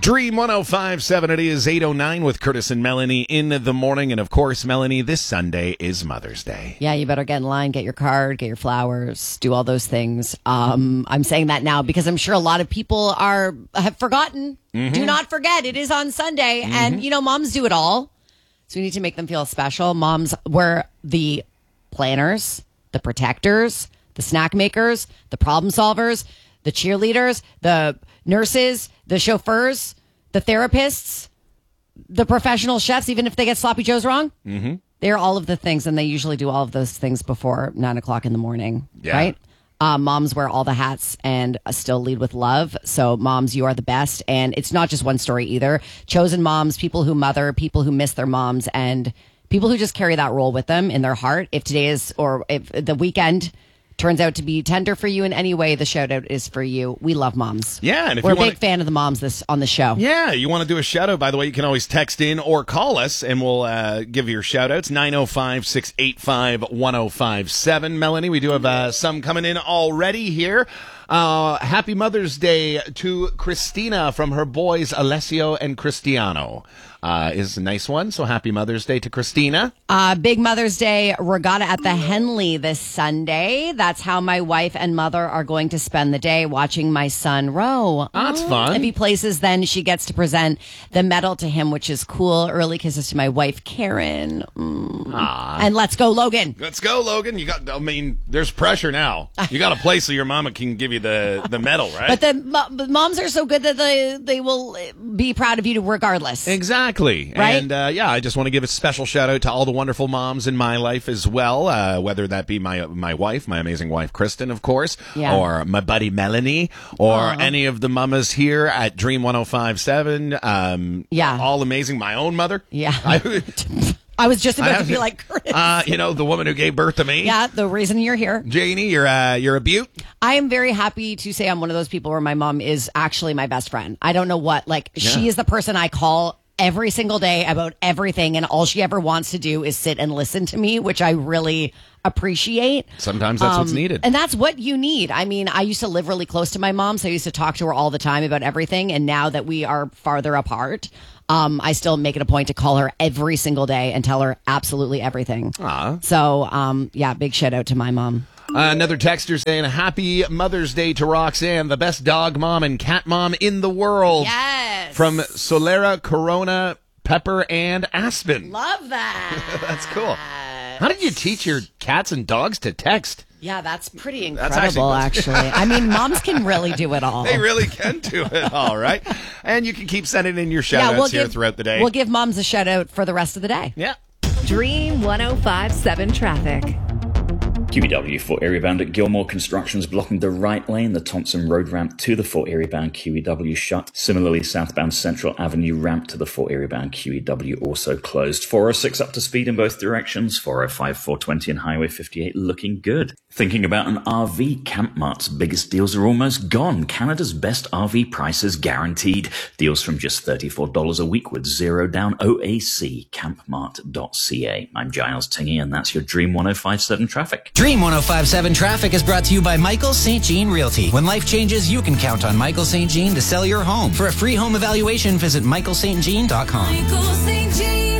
Dream 105.7, it is 8:09 with Curtis and Melanie in the morning. And of course, Melanie, this Sunday is Mother's Day. Yeah, you better get in line, get your card, get your flowers, do all those things. I'm saying that now because I'm sure a lot of people have forgotten. Mm-hmm. Do not forget, it is on Sunday. Mm-hmm. And, moms do it all. So we need to make them feel special. Moms were the planners, the protectors, the snack makers, the problem solvers, the cheerleaders, the nurses, the chauffeurs, the therapists, the professional chefs, even if they get sloppy joes wrong. Mm-hmm. They're all of the things, and they usually do all of those things before 9 o'clock in the morning, right? Moms wear all the hats and still lead with love. So moms, you are the best. And it's not just one story either. Chosen moms, people who mother, people who miss their moms, and people who just carry that role with them in their heart. If today is, or if the weekend turns out to be tender for you in any way, the shout out is for you. We love moms. Yeah, and if we're a big fan of the moms on the show. Yeah, you want to do a shout out, by the way, you can always text in or call us and we'll give you your shout outs. 905-685-1057. Melanie, we do have some coming in already here. Happy Mother's Day to Christina from her boys Alessio and Cristiano. Is a nice one. So happy Mother's Day to Christina. Big Mother's Day regatta at the Henley this Sunday. That's how my wife and mother are going to spend the day, watching my son row. That's fun. If he places, then she gets to present the medal to him, which is cool. Early kisses to my wife, Karen. And let's go, Logan. Let's go, Logan. There's pressure now. You got to play so your mama can give you the medal, right? But the moms are so good that they will be proud of you regardless. Exactly. Right? And I just want to give a special shout out to all the wonderful moms in my life as well, whether that be my wife, my amazing wife, Kristen, of course, or my buddy Melanie, or any of the mamas here at Dream 105.7. All amazing. My own mother. Yeah. I was just about to be like, Chris. The woman who gave birth to me. Yeah, the reason you're here. Janie, you're a beaut. I am very happy to say I'm one of those people where my mom is actually my best friend. I don't know what. She is the person I call every single day about everything, and all she ever wants to do is sit and listen to me, which I really appreciate. Sometimes that's what's needed. And that's what you need. I mean, I used to live really close to my mom, so I used to talk to her all the time about everything, and now that we are farther apart, I still make it a point to call her every single day and tell her absolutely everything. So, big shout out to my mom. Another texter saying, happy Mother's Day to Roxanne, the best dog mom and cat mom in the world. Yes. From Solera, Corona, Pepper, and Aspen. Love that. That's cool. How did you teach your cats and dogs to text? Yeah, that's pretty incredible, actually. I mean, moms can really do it all. They really can do it all, right? And you can keep sending in your shout-outs here throughout the day. We'll give moms a shout-out for the rest of the day. Yeah. Dream 105.7 traffic. QEW Fort Erie bound at Gilmore Constructions blocking the right lane. The Thompson Road ramp to the Fort Erie bound QEW shut. Similarly, southbound Central Avenue ramp to the Fort Erie bound QEW also closed. 406 up to speed in both directions. 405, 420 and Highway 58 looking good. Thinking about an RV? Campmart's biggest deals are almost gone. Canada's best RV prices guaranteed. Deals from just $34 a week with zero down. OAC, campmart.ca. I'm Giles Tingy, and that's your Dream 105.7 traffic. Dream 105.7 Traffic is brought to you by Michael St. Jean Realty. When life changes, you can count on Michael St. Jean to sell your home. For a free home evaluation, visit michaelstjean.com. Michael St. Jean.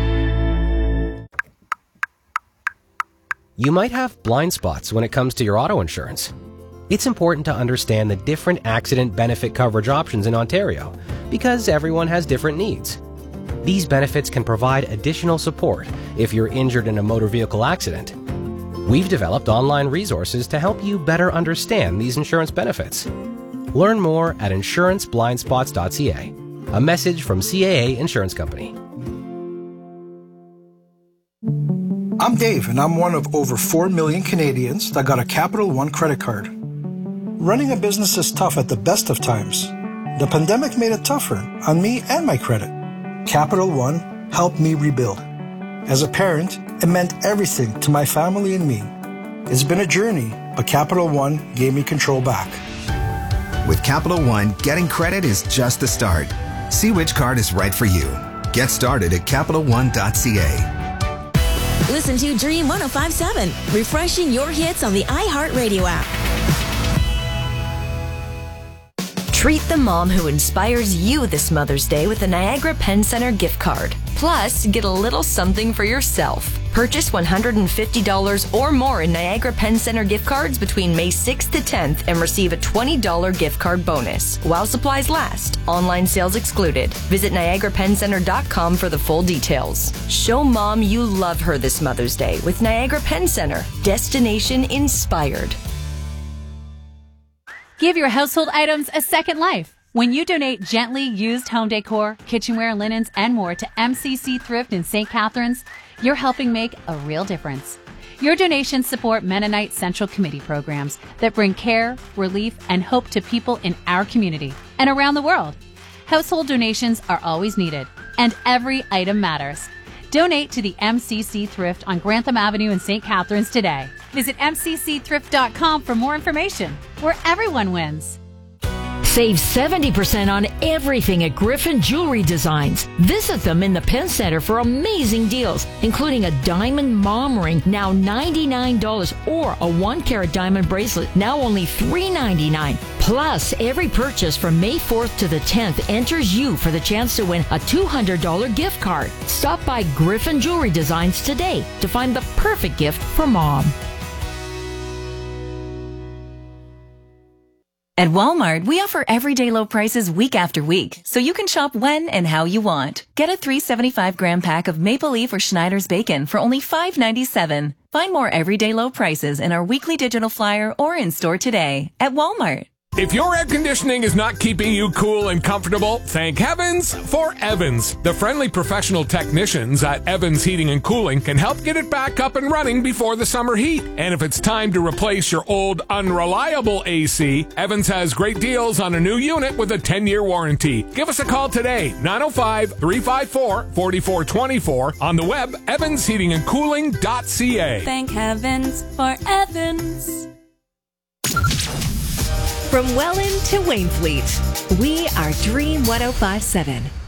You might have blind spots when it comes to your auto insurance. It's important to understand the different accident benefit coverage options in Ontario because everyone has different needs. These benefits can provide additional support if you're injured in a motor vehicle accident. We've developed online resources to help you better understand these insurance benefits. Learn more at insuranceblindspots.ca. A message from CAA Insurance Company. I'm Dave, and I'm one of over 4 million Canadians that got a Capital One credit card. Running a business is tough at the best of times. The pandemic made it tougher on me and my credit. Capital One helped me rebuild. As a parent, it meant everything to my family and me. It's been a journey, but Capital One gave me control back. With Capital One, getting credit is just the start. See which card is right for you. Get started at CapitalOne.ca. Listen to Dream 105.7, refreshing your hits on the iHeartRadio app. Treat the mom who inspires you this Mother's Day with a Niagara Pen Center gift card. Plus, get a little something for yourself. Purchase $150 or more in Niagara Pen Center gift cards between May 6th to 10th and receive a $20 gift card bonus while supplies last. Online sales excluded. Visit NiagaraPenCenter.com for the full details. Show mom you love her this Mother's Day with Niagara Pen Center. Destination inspired. Give your household items a second life. When you donate gently used home decor, kitchenware, linens, and more to MCC Thrift in St. Catharines, you're helping make a real difference. Your donations support Mennonite Central Committee programs that bring care, relief, and hope to people in our community and around the world. Household donations are always needed, and every item matters. Donate to the MCC Thrift on Grantham Avenue in St. Catharines today. Visit mccthrift.com for more information, where everyone wins. Save 70% on everything at Griffin Jewelry Designs. Visit them in the Pen Center for amazing deals, including a diamond mom ring, now $99, or a 1-carat diamond bracelet, now only $3.99. Plus, every purchase from May 4th to the 10th enters you for the chance to win a $200 gift card. Stop by Griffin Jewelry Designs today to find the perfect gift for mom. At Walmart, we offer everyday low prices week after week, so you can shop when and how you want. Get a 375-gram pack of Maple Leaf or Schneider's bacon for only $5.97. Find more everyday low prices in our weekly digital flyer or in-store today at Walmart. If your air conditioning is not keeping you cool and comfortable, thank heavens for Evans. The friendly professional technicians at Evans Heating and Cooling can help get it back up and running before the summer heat. And if it's time to replace your old, unreliable AC, Evans has great deals on a new unit with a 10-year warranty. Give us a call today, 905-354-4424. On the web, evansheatingandcooling.ca. Thank heavens for Evans. From Welland to Wainfleet, we are Dream 105.7.